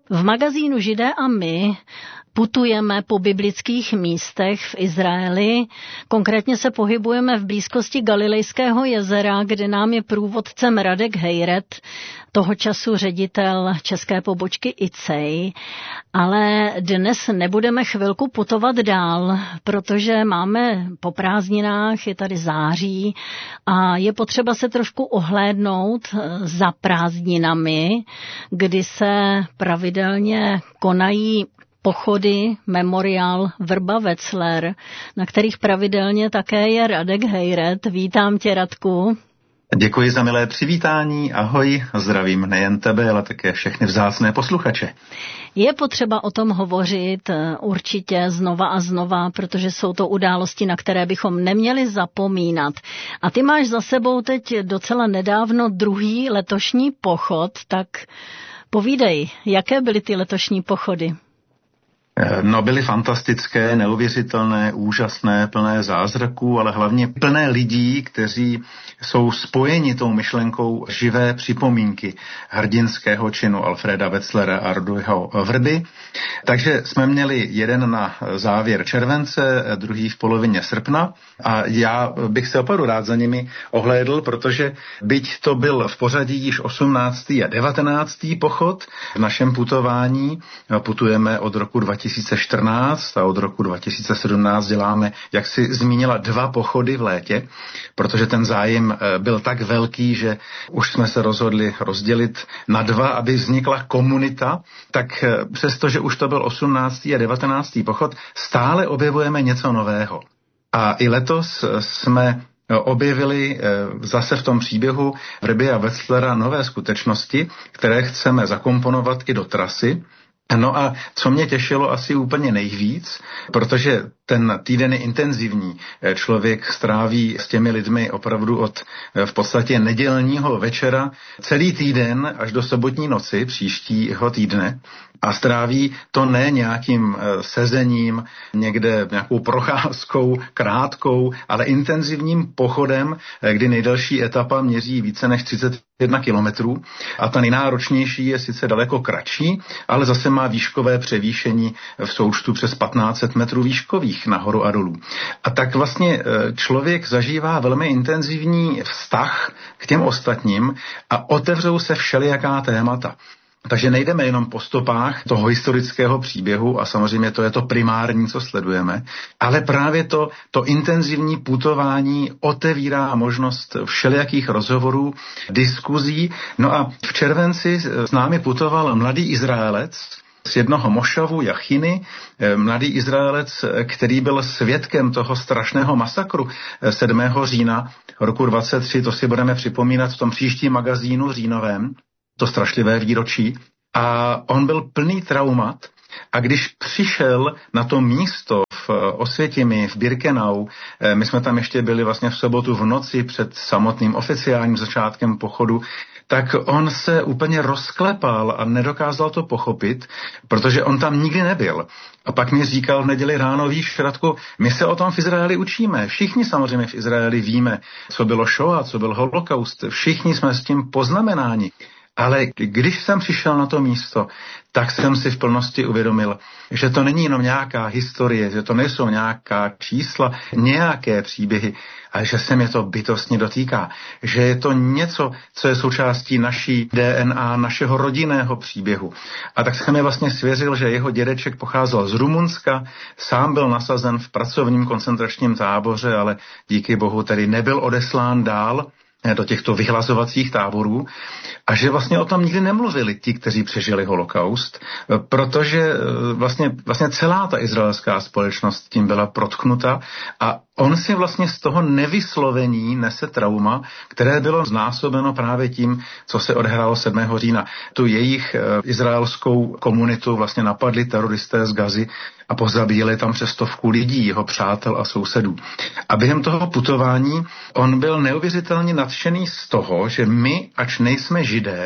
V magazínu Židé a my putujeme po biblických místech v Izraeli. Konkrétně se pohybujeme v blízkosti Galilejského jezera, kde nám je průvodcem Radek Hejret, toho času ředitel české pobočky ICEI. Ale dnes nebudeme chvilku putovat dál, protože máme po prázdninách, je tady září a je potřeba se trošku ohlédnout za prázdninami, kdy se pravidelně konají pochody, memoriál Vrba Wetzlar, na kterých pravidelně také je Radek Hejret. Vítám tě, Radku. Děkuji za milé přivítání, ahoj, zdravím nejen tebe, ale také všechny vzácné posluchače. Je potřeba o tom hovořit určitě znova a znova, protože jsou to události, na které bychom neměli zapomínat. A ty máš za sebou teď docela nedávno druhý letošní pochod, tak povídej, jaké byly ty letošní pochody? No, byly fantastické, neuvěřitelné, úžasné, plné zázraků, ale hlavně plné lidí, kteří jsou spojeni tou myšlenkou živé připomínky hrdinského činu Alfreda Wetzlara a Rudolfa Vrby. Takže jsme měli jeden na závěr července, druhý v polovině srpna a já bych se opravdu rád za nimi ohlédl, protože byť to byl v pořadí již 18. a 19. pochod v našem putování, putujeme od roku 2014 a od roku 2017 děláme, jak si zmínila, 2 pochody v létě, protože ten zájem byl tak velký, že už jsme se rozhodli rozdělit na 2, aby vznikla komunita, tak přestože už to byl 18. a 19. pochod, stále objevujeme něco nového. A i letos jsme objevili zase v tom příběhu Vrby a Wetzlara nové skutečnosti, které chceme zakomponovat i do trasy. No a co mě těšilo asi úplně nejvíc, protože ten týden je intenzivní. Člověk stráví s těmi lidmi opravdu od v podstatě nedělního večera celý týden až do sobotní noci příštího týdne a stráví to ne nějakým sezením, někde nějakou procházkou krátkou, ale intenzivním pochodem, kdy nejdelší etapa měří více než 31 kilometrů a ta nejnáročnější je sice daleko kratší, ale zase má výškové převýšení v součtu přes 1500 metrů výškových nahoru a dolů. A tak vlastně člověk zažívá velmi intenzivní vztah k těm ostatním a otevřou se všelijaká témata. Takže nejdeme jenom po stopách toho historického příběhu a samozřejmě to je to primární, co sledujeme, ale právě to intenzivní putování otevírá možnost všelijakých rozhovorů, diskuzí. No a v červenci s námi putoval mladý Izraelec z jednoho mošavu Jachiny, mladý Izraelec, který byl svědkem toho strašného masakru 7. října roku 23, to si budeme připomínat v tom příštím magazínu říjnovém, to strašlivé výročí. A on byl plný traumat a když přišel na to místo v Osvětimi, v Birkenau, my jsme tam ještě byli vlastně v sobotu v noci před samotným oficiálním začátkem pochodu, tak on se úplně rozklepal a nedokázal to pochopit, protože on tam nikdy nebyl. A pak mi říkal v neděli ráno, víš, Radku, my se o tom v Izraeli učíme. Všichni samozřejmě v Izraeli víme, co bylo Shoah, co byl holokaust. Všichni jsme s tím poznamenáni. Ale když jsem přišel na to místo, tak jsem si v plnosti uvědomil, že to není jenom nějaká historie, že to nejsou nějaká čísla, nějaké příběhy, ale že se mě to bytostně dotýká. Že je to něco, co je součástí naší DNA, našeho rodinného příběhu. A tak jsem mi vlastně svěřil, že jeho dědeček pocházel z Rumunska, sám byl nasazen v pracovním koncentračním táboře, ale díky bohu tedy nebyl odeslán dál do těchto vyhlazovacích táborů a že vlastně o tom nikdy nemluvili ti, kteří přežili holokaust, protože vlastně celá ta izraelská společnost tím byla protknuta a on si vlastně z toho nevyslovení nese trauma, které bylo znásobeno právě tím, co se odehrálo 7. října. Tu jejich izraelskou komunitu vlastně napadli teroristé z Gazy a pozabíjeli tam přes 100 lidí, jeho přátel a sousedů. A během toho putování on byl neuvěřitelně nadšený z toho, že my, ač nejsme Židé,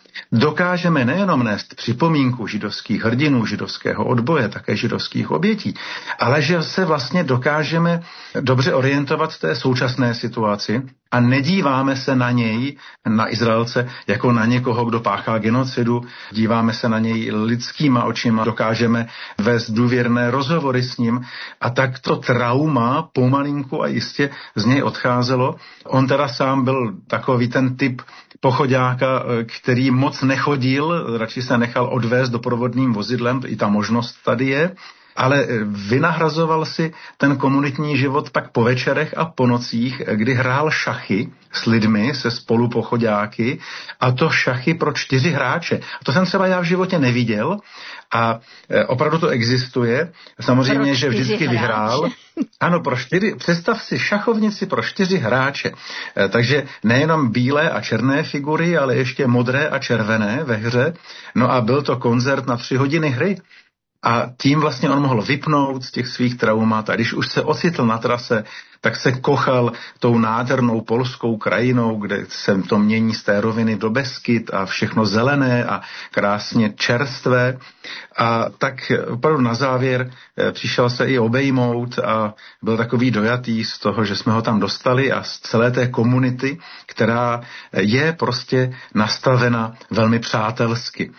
dokážeme nejenom nést připomínku židovských hrdinů, židovského odboje, také židovských obětí, ale že se vlastně dokážeme dobře orientovat v té současné situaci a nedíváme se na něj, na Izraelce, jako na někoho, kdo páchá genocidu, díváme se na něj lidskýma očima, dokážeme vést důvěrné rozhovory s ním a tak to trauma pomalinku a jistě z něj odcházelo. On teda sám byl takový ten typ pochoďáka, který moc nechodil, radši se nechal odvést doprovodným vozidlem, i ta možnost tady je, ale vynahrazoval si ten komunitní život pak po večerech a po nocích, kdy hrál šachy s lidmi, se spolupochoďáky, a to šachy pro 4 hráče. A to jsem třeba já v životě neviděl a opravdu to existuje. Samozřejmě, že vždycky vyhrál. Ano, představ si šachovnici pro 4 hráče. Takže nejenom bílé a černé figury, ale ještě modré a červené ve hře. No a byl to koncert na 3 hodiny hry. A tím vlastně on mohl vypnout z těch svých traumat a když už se ocitl na trase, tak se kochal tou nádhernou polskou krajinou, kde se to mění z té roviny do Beskyd a všechno zelené a krásně čerstvé. A tak opravdu na závěr přišel se i obejmout a byl takový dojatý z toho, že jsme ho tam dostali a z celé té komunity, která je prostě nastavena velmi přátelsky.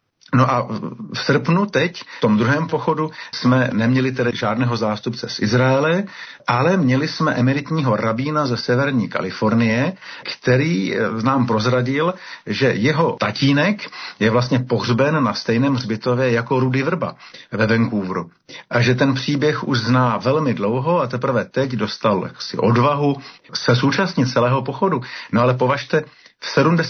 No a v srpnu teď, v tom druhém pochodu, jsme neměli tedy žádného zástupce z Izraele, ale měli jsme emeritního rabína ze severní Kalifornie, který nám prozradil, že jeho tatínek je vlastně pohřben na stejném hřbitově jako Rudy Vrba ve Vancouveru. A že ten příběh už zná velmi dlouho a teprve teď dostal jaksi odvahu se zúčastnit celého pochodu. No ale považte, v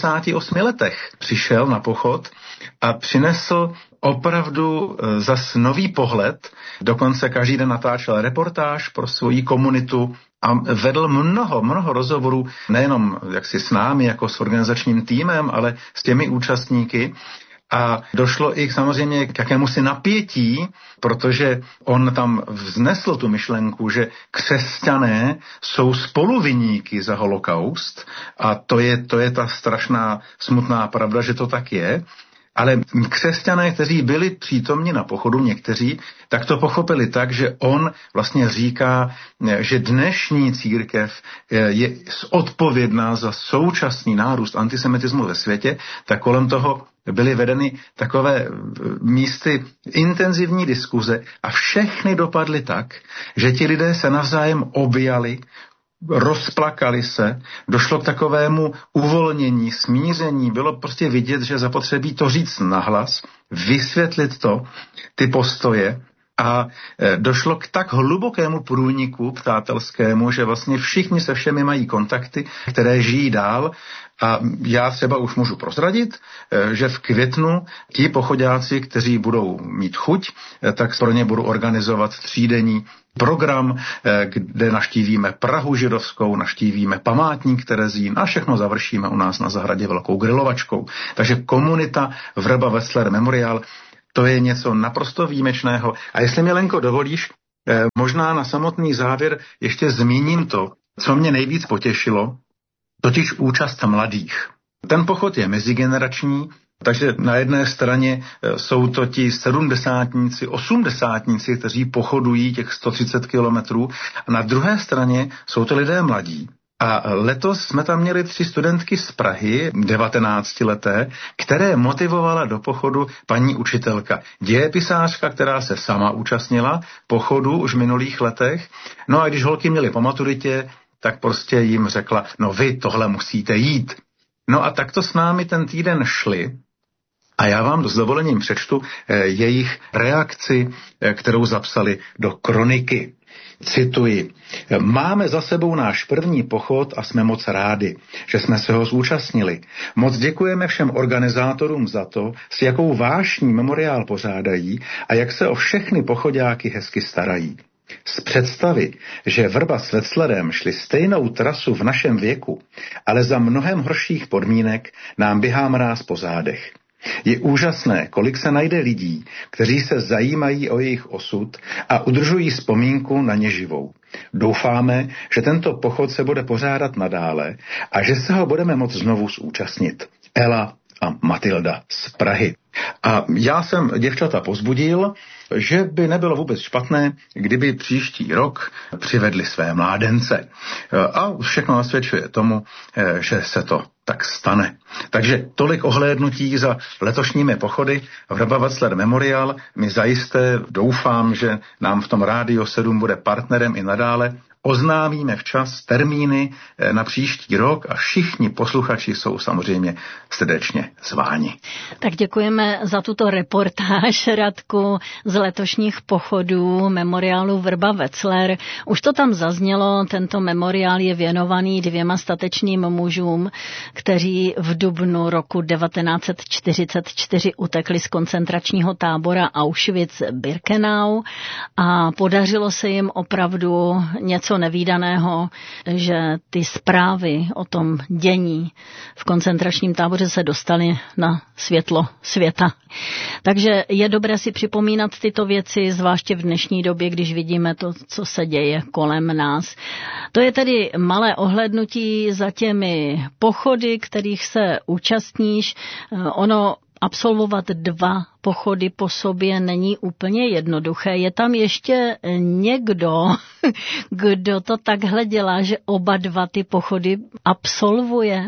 78 letech přišel na pochod a přinesl opravdu zas nový pohled, dokonce každý den natáčel reportáž pro svoji komunitu a vedl mnoho rozhovorů, nejenom jaksi s námi, jako s organizačním týmem, ale s těmi účastníky. A došlo i samozřejmě k jakémusi napětí, protože on tam vznesl tu myšlenku, že křesťané jsou spoluviníky za holokaust a to je ta strašná smutná pravda, že to tak je. Ale křesťané, kteří byli přítomni na pochodu, někteří, tak to pochopili tak, že on vlastně říká, že dnešní církev je odpovědná za současný nárůst antisemitismu ve světě, tak kolem toho byly vedeny takové místy intenzivní diskuze a všechny dopadly tak, že ti lidé se navzájem objali, rozplakali se, došlo k takovému uvolnění, smíření, bylo prostě vidět, že zapotřebí to říct nahlas, vysvětlit to, ty postoje a došlo k tak hlubokému průniku přátelskému, že vlastně všichni se všemi mají kontakty, které žijí dál a já třeba už můžu prozradit, že v květnu ti pochoďáci, kteří budou mít chuť, tak pro ně budu organizovat 3denní program, kde navštívíme Prahu židovskou, navštívíme památník Terezín a všechno završíme u nás na zahradě velkou grilovačkou. Takže komunita Vrba Wetzler Memorial, to je něco naprosto výjimečného. A jestli mi, Lenko, dovolíš, možná na samotný závěr ještě zmíním to, co mě nejvíc potěšilo, totiž účast mladých. Ten pochod je mezigenerační, takže na jedné straně jsou to ti 70-tníci, 80-tníci, kteří pochodují těch 130 kilometrů, a na druhé straně jsou to lidé mladí. A letos jsme tam měli 3 studentky z Prahy, 19leté, které motivovala do pochodu paní učitelka. Dějepisářka, která se sama účastnila pochodu už v minulých letech. No a když holky měly po maturitě, tak prostě jim řekla, no vy tohle musíte jít. No a takto s námi ten týden šli. A já vám s dovolením přečtu jejich reakci, kterou zapsali do kroniky. Cituji. Máme za sebou náš první pochod a jsme moc rádi, že jsme se ho zúčastnili. Moc děkujeme všem organizátorům za to, s jakou vášní memoriál pořádají a jak se o všechny pochoďáky hezky starají. Z představy, že Vrba s Wetzlerem šli stejnou trasu v našem věku, ale za mnohem horších podmínek, nám běhá mráz po zádech. Je úžasné, kolik se najde lidí, kteří se zajímají o jejich osud a udržují vzpomínku na ně živou. Doufáme, že tento pochod se bude pořádat nadále a že se ho budeme moct znovu zúčastnit. Ela a Matilda z Prahy. A já jsem děvčata povzbudil, že by nebylo vůbec špatné, kdyby příští rok přivedli své mládence. A všechno nasvědčuje tomu, že se to tak stane. Takže tolik ohlédnutí za letošními pochody Vrba Wetzlar Memorial. My zajisté doufám, že nám v tom Rádio 7 bude partnerem i nadále. Oznámíme včas termíny na příští rok a všichni posluchači jsou samozřejmě srdečně zváni. Tak děkujeme za tuto reportáž, Radku, z letošních pochodů memoriálu Vrba Wetzlar. Už to tam zaznělo, tento memoriál je věnovaný 2 statečným mužům, kteří v dubnu roku 1944 utekli z koncentračního tábora Auschwitz-Birkenau a podařilo se jim opravdu něco nevídaného, že ty zprávy o tom dění v koncentračním táboře se dostaly na světlo světa. Takže je dobré si připomínat tyto věci, zvláště v dnešní době, když vidíme to, co se děje kolem nás. To je tedy malé ohlédnutí za těmi pochody, kterých se účastníš. Ono absolvovat 2 pochody po sobě není úplně jednoduché. Je tam ještě někdo, kdo to takhle dělá, že oba 2 ty pochody absolvuje?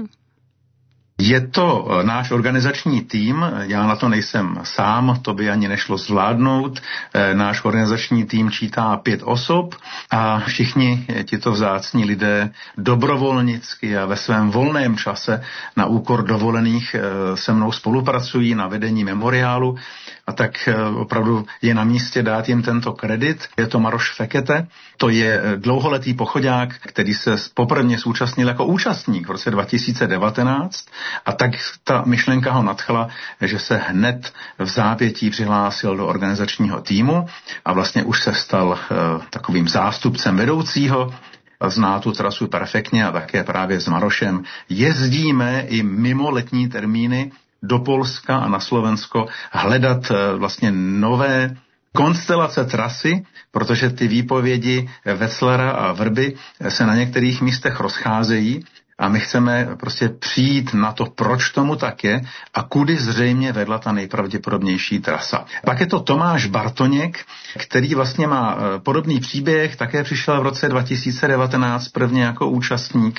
Je to náš organizační tým, já na to nejsem sám, to by ani nešlo zvládnout. Náš organizační tým čítá 5 osob a všichni tito vzácní lidé dobrovolnicky a ve svém volném čase na úkor dovolených se mnou spolupracují na vedení memoriálu. A tak opravdu je na místě dát jim tento kredit. Je to Maroš Fekete, to je dlouholetý pochodák, který se poprvé zúčastnil jako účastník v roce 2019 a tak ta myšlenka ho nadchla, že se hned v zápětí přihlásil do organizačního týmu a vlastně už se stal takovým zástupcem vedoucího. Zná tu trasu perfektně a také právě s Marošem jezdíme i mimo letní termíny do Polska a na Slovensko hledat vlastně nové konstelace trasy, protože ty výpovědi Wetzlara a Vrby se na některých místech rozcházejí a my chceme prostě přijít na to, proč tomu tak je a kudy zřejmě vedla ta nejpravděpodobnější trasa. Pak je to Tomáš Bartoněk, který vlastně má podobný příběh, také přišel v roce 2019 prvně jako účastník.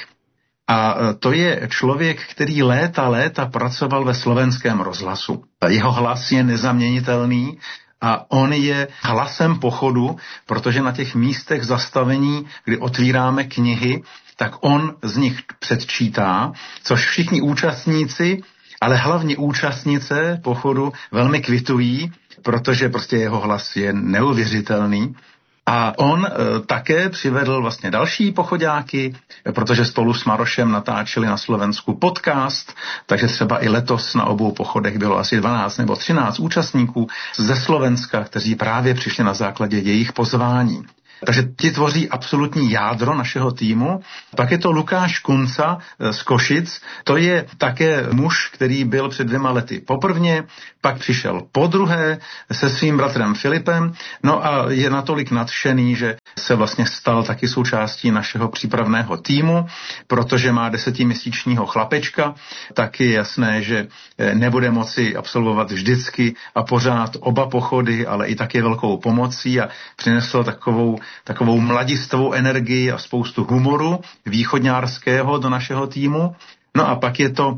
A to je člověk, který léta pracoval ve Slovenském rozhlasu. Jeho hlas je nezaměnitelný a on je hlasem pochodu, protože na těch místech zastavení, kdy otvíráme knihy, tak on z nich předčítá, což všichni účastníci, ale hlavně účastnice pochodu velmi kvitují, protože prostě jeho hlas je neuvěřitelný. A on také přivedl vlastně další pochoďáky, protože spolu s Marošem natáčeli na Slovensku podcast, takže třeba i letos na obou pochodech bylo asi 12 nebo 13 účastníků ze Slovenska, kteří právě přišli na základě jejich pozvání. Takže ti tvoří absolutní jádro našeho týmu. Pak je to Lukáš Kunca z Košic. To je také muž, který byl před 2 lety poprvně, pak přišel podruhé se svým bratrem Filipem. No a je natolik nadšený, že se vlastně stal taky součástí našeho přípravného týmu, protože má 10měsíčního chlapečka. Tak je jasné, že nebude moci absolvovat vždycky a pořád oba pochody, ale i také velkou pomocí a přinesl takovou mladistvou energii a spoustu humoru východňárského do našeho týmu. No a pak je to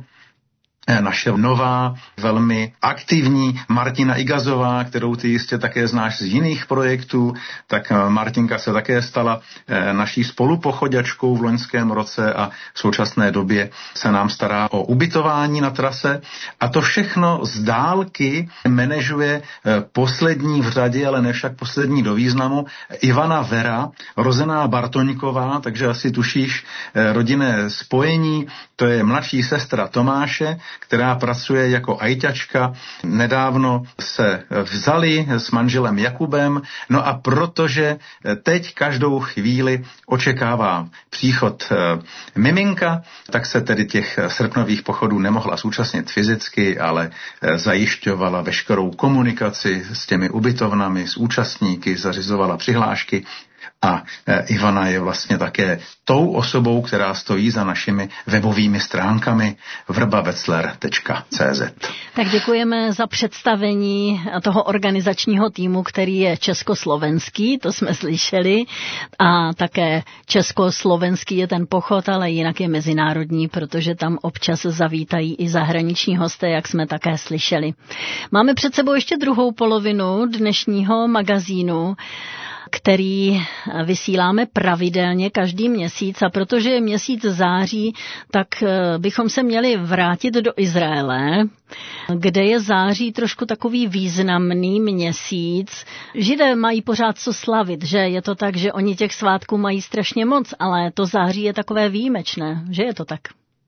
naše nová, velmi aktivní Martina Igazová, kterou ty jistě také znáš z jiných projektů, tak Martinka se také stala naší spolupochoďačkou v loňském roce a v současné době se nám stará o ubytování na trase a to všechno z dálky manažuje poslední v řadě, ale ne však poslední do významu, Ivana Vera, rozená Bartoňková, takže asi tušíš rodinné spojení, to je mladší sestra Tomáše, která pracuje jako ajťačka. Nedávno se vzali s manželem Jakubem, no a protože teď každou chvíli očekává příchod miminka, tak se tedy těch srpnových pochodů nemohla zúčastnit fyzicky, ale zajišťovala veškerou komunikaci s těmi ubytovnami, s účastníky, zařizovala přihlášky. A Ivana je vlastně také tou osobou, která stojí za našimi webovými stránkami vrbawetzler.cz. Tak děkujeme za představení toho organizačního týmu, který je československý, to jsme slyšeli, a také československý je ten pochod, ale jinak je mezinárodní, protože tam občas zavítají i zahraniční hosté, jak jsme také slyšeli. Máme před sebou ještě druhou polovinu dnešního magazínu, který vysíláme pravidelně každý měsíc, a protože je měsíc září, tak bychom se měli vrátit do Izraele, kde je září trošku takový významný měsíc. Židé mají pořád co slavit, že je to tak, že oni těch svátků mají strašně moc, ale to září je takové výjimečné, že je to tak?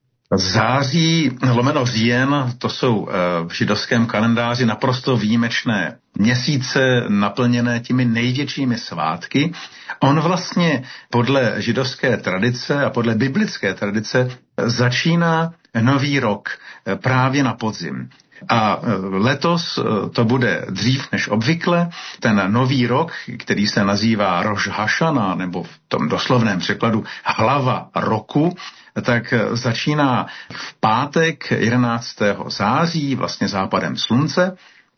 Září lomeno říjen, to jsou v židovském kalendáři naprosto výjimečné měsíce naplněné těmi největšími svátky. On vlastně podle židovské tradice a podle biblické tradice začíná nový rok právě na podzim. A letos to bude dřív než obvykle. Ten nový rok, který se nazývá Roš Hašana, nebo v tom doslovném překladu hlava roku, tak začíná v pátek 11. září, vlastně západem slunce,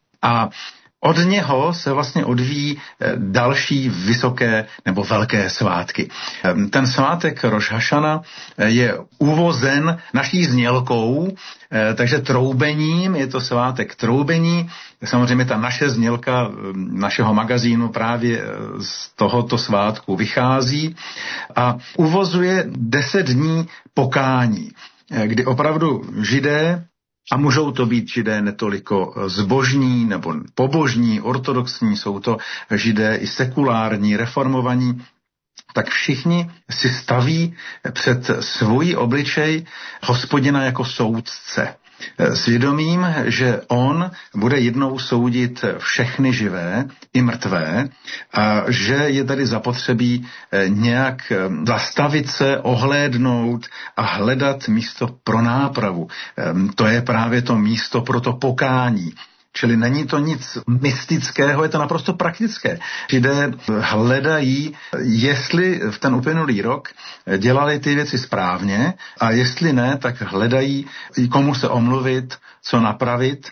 a od něho se vlastně odvíjí další vysoké nebo velké svátky. Ten svátek Roš Hašana je uvozen naší znělkou, takže troubením, je to svátek troubení. Samozřejmě ta naše znělka našeho magazínu právě z tohoto svátku vychází a uvozuje 10 dní pokání, kdy opravdu Židé, a můžou to být Židé netoliko zbožní nebo pobožní, ortodoxní, jsou to Židé i sekulární, reformovaní, tak všichni si staví před svůj obličej Hospodina jako soudce. Svědomím, že on bude jednou soudit všechny živé i mrtvé a že je tady zapotřebí nějak zastavit se, ohlédnout a hledat místo pro nápravu. To je právě to místo pro to pokání. Čili není to nic mystického, je to naprosto praktické. Židé hledají, jestli v ten uplynulý rok dělali ty věci správně a jestli ne, tak hledají, komu se omluvit, co napravit,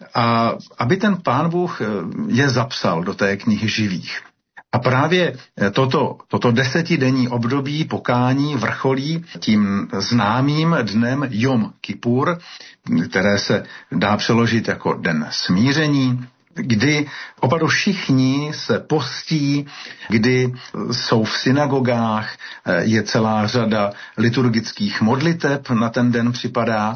a aby ten Pán Bůh je zapsal do té knihy živých. A právě toto 10denní období pokání vrcholí tím známým dnem Jom Kipur, které se dá přeložit jako den smíření, kdy opravdu všichni se postí, kdy jsou v synagogách, je celá řada liturgických modliteb na ten den připadá.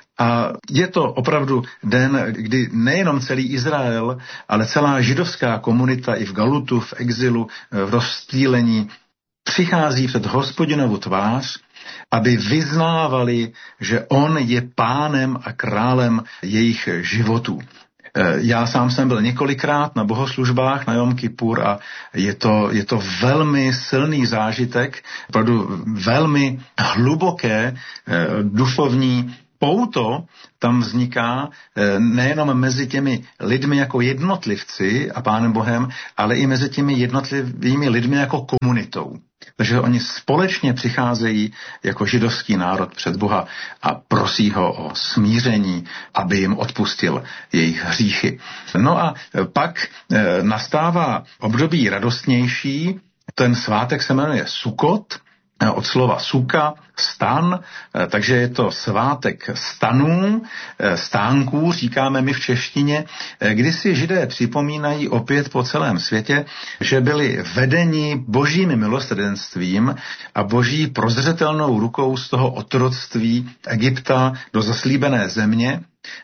A je to opravdu den, kdy nejenom celý Izrael, ale celá židovská komunita i v Galutu, v exilu, v rozptýlení přichází před Hospodinovu tvář, aby vyznávali, že on je pánem a králem jejich životů. Já sám jsem byl několikrát na bohoslužbách na Jom Kipur a je to velmi silný zážitek, opravdu velmi hluboké duchovní pouto tam vzniká nejenom mezi těmi lidmi jako jednotlivci a Pánem Bohem, ale i mezi těmi jednotlivými lidmi jako komunitou. Takže oni společně přicházejí jako židovský národ před Boha a prosí ho o smíření, aby jim odpustil jejich hříchy. No a pak nastává období radostnější, ten svátek se jmenuje Sukot, od slova suka, stan, takže je to svátek stanů, stánků, říkáme my v češtině, kdy si Židé připomínají opět po celém světě, že byli vedeni božím milosrdenstvím a boží prozřetelnou rukou z toho otroctví Egypta do zaslíbené země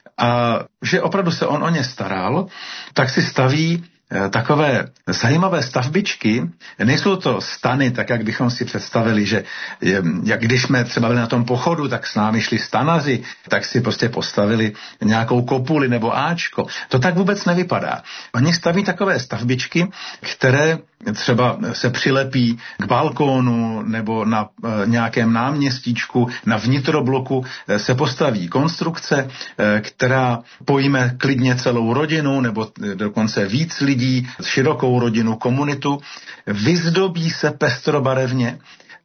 a že opravdu se on o ně staral, tak si staví takové zajímavé stavbičky. Nejsou to stany, tak jak bychom si představili, že jak když jsme třeba byli na tom pochodu, tak s námi šli stanaři, tak si prostě postavili nějakou kopuli nebo áčko. To tak vůbec nevypadá. Oni staví takové stavbičky, které třeba se přilepí k balkónu nebo na nějakém náměstíčku, na vnitrobloku se postaví konstrukce, která pojme klidně celou rodinu nebo dokonce víc lidí, širokou rodinu, komunitu, vyzdobí se pestrobarevně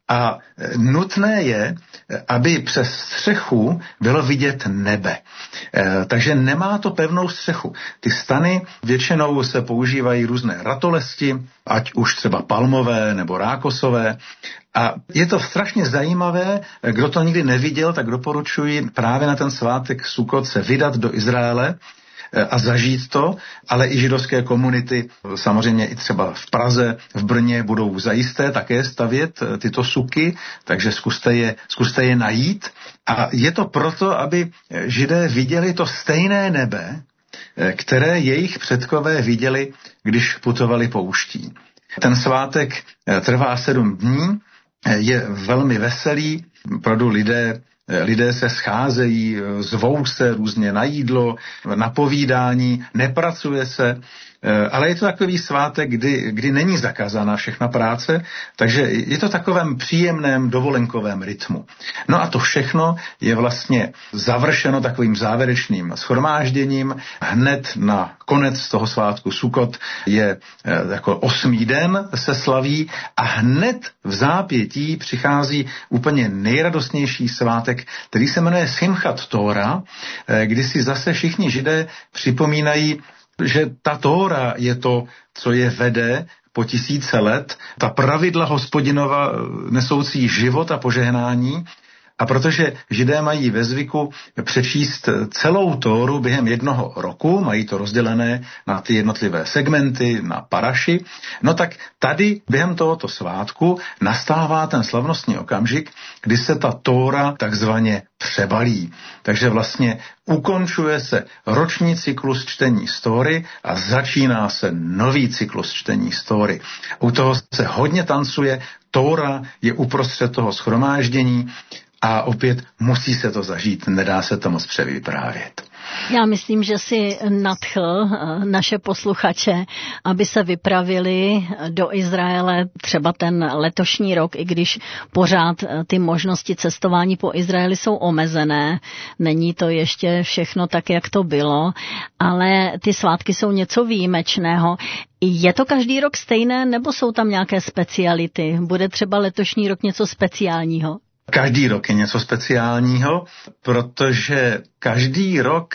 a nutné je, aby přes střechu bylo vidět nebe. Takže nemá to pevnou střechu. Ty stany většinou se používají různé ratolesti, ať už třeba palmové nebo rákosové. A je to strašně zajímavé, kdo to nikdy neviděl, tak doporučuji právě na ten svátek Sukot se vydat do Izraele a zažít to, ale i židovské komunity, samozřejmě i třeba v Praze, v Brně budou zajisté také stavět tyto suky, takže zkuste je najít. A je to proto, aby Židé viděli to stejné nebe, které jejich předkové viděli, když putovali pouští. Ten svátek trvá 7 dní, je velmi veselý, opravdu lidé se scházejí, zvou se různě na jídlo, na povídání, nepracuje se, ale je to takový svátek, kdy není zakázána všechna práce, takže je to takovém příjemném dovolenkovém rytmu. No a to všechno je vlastně završeno takovým závěrečným shromážděním. Hned na konec toho svátku Sukot je jako 8. den se slaví a hned v zápětí přichází úplně nejradostnější svátek, který se jmenuje Simchat Tóra, kdy si zase všichni Židé připomínají, že ta Tóra je to, co je vede po 1000 let, ta pravidla Hospodinova nesoucí život a požehnání. A protože Židé mají ve zvyku přečíst celou Tóru během 1 roku, mají to rozdělené na ty jednotlivé segmenty, na paraši, no tak tady během tohoto svátku nastává ten slavnostní okamžik, kdy se ta Tóra takzvaně přebalí. Takže vlastně ukončuje se roční cyklus čtení z Tóry a začíná se nový cyklus čtení z Tóry. U toho se hodně tancuje, Tóra je uprostřed toho shromáždění, a opět musí se to zažít, nedá se to moc převyprávět. Já myslím, že si nadchl naše posluchače, aby se vypravili do Izraele třeba ten letošní rok, i když pořád ty možnosti cestování po Izraeli jsou omezené. Není to ještě všechno tak, jak to bylo, ale ty svátky jsou něco výjimečného. Je to každý rok stejné, nebo jsou tam nějaké speciality? Bude třeba letošní rok něco speciálního? Každý rok je něco speciálního, protože každý rok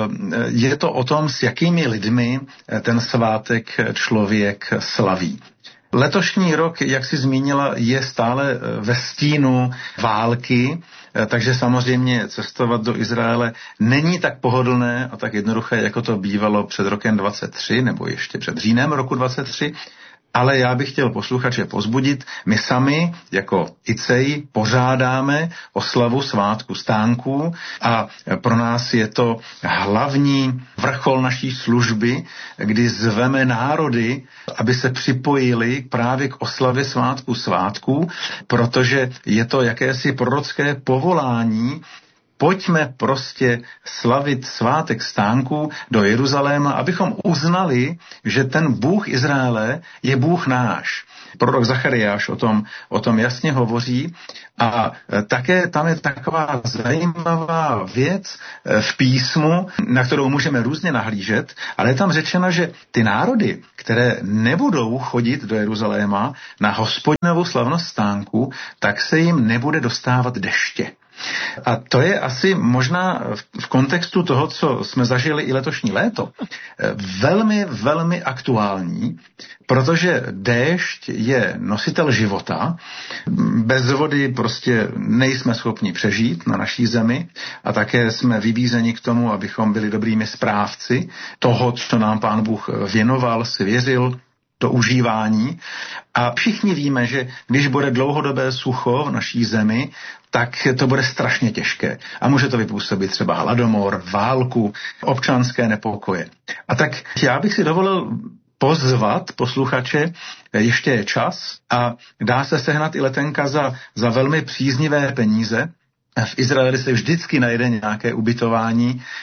je to o tom, s jakými lidmi ten svátek člověk slaví. Letošní rok, jak jsi zmínila, je stále ve stínu války, takže samozřejmě cestovat do Izraele není tak pohodlné a tak jednoduché, jako to bývalo před rokem 23 nebo ještě před říjnem roku 23. Ale já bych chtěl posluchače pozbudit. My sami jako ICEI pořádáme oslavu svátku stánků a pro nás je to hlavní vrchol naší služby, kdy zveme národy, aby se připojili právě k oslavě svátku svátků, protože je to jakési prorocké povolání. Pojďme prostě slavit svátek stánků do Jeruzaléma, abychom uznali, že ten Bůh Izraele je Bůh náš. Prorok Zachariáš o tom jasně hovoří a také tam je taková zajímavá věc v písmu, na kterou můžeme různě nahlížet, ale je tam řečeno, že ty národy, které nebudou chodit do Jeruzaléma na Hospodinovu slavnost stánků, tak se jim nebude dostávat deště. A to je asi možná v kontextu toho, co jsme zažili i letošní léto, velmi, velmi aktuální, protože déšť je nositel života. Bez vody prostě nejsme schopni přežít na naší zemi a také jsme vybízeni k tomu, abychom byli dobrými správci toho, co nám Pán Bůh věnoval, svěřil do užívání. A všichni víme, že když bude dlouhodobé sucho v naší zemi, tak to bude strašně těžké. A může to vypůsobit třeba hladomor, válku, občanské nepokoje. A tak já bych si dovolil pozvat posluchače, ještě je čas a dá se sehnat i letenka za velmi příznivé peníze. V Izraeli se vždycky najde nějaké ubytování.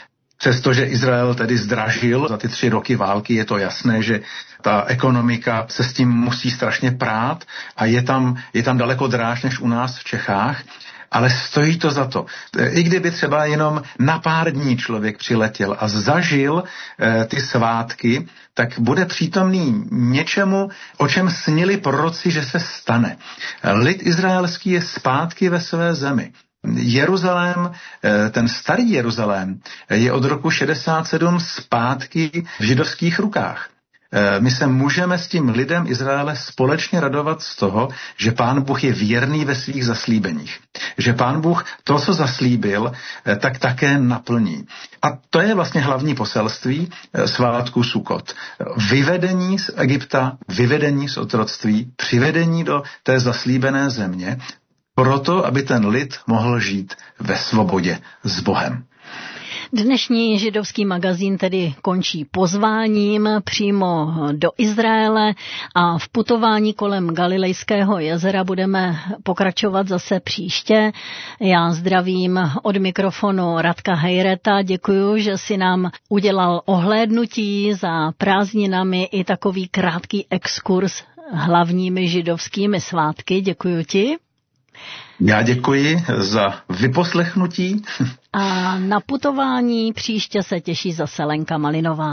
Přestože Izrael tedy zdražil za ty 3 roky války, je to jasné, že ta ekonomika se s tím musí strašně prát a je tam daleko dráž než u nás v Čechách, ale stojí to za to. I kdyby třeba jenom na pár dní člověk přiletěl a zažil ty svátky, tak bude přítomný něčemu, o čem snili proroci, že se stane. Lid izraelský je zpátky ve své zemi. Jeruzalém, ten starý Jeruzalém, je od roku 67 zpátky v židovských rukách. My se můžeme s tím lidem Izraele společně radovat z toho, že Pán Bůh je věrný ve svých zaslíbeních. Že Pán Bůh to, co zaslíbil, tak také naplní. A to je vlastně hlavní poselství svátku Sukot. Vyvedení z Egypta, vyvedení z otroctví, přivedení do té zaslíbené země, proto, aby ten lid mohl žít ve svobodě s Bohem. Dnešní židovský magazín tedy končí pozváním přímo do Izraele a v putování kolem Galilejského jezera budeme pokračovat zase příště. Já zdravím od mikrofonu Radka Hejreta, děkuju, že si nám udělal ohlédnutí za prázdninami i takový krátký exkurs hlavními židovskými svátky. Děkuju ti. Já děkuji za vyposlechnutí. A na putování příště se těší zase Lenka Malinová.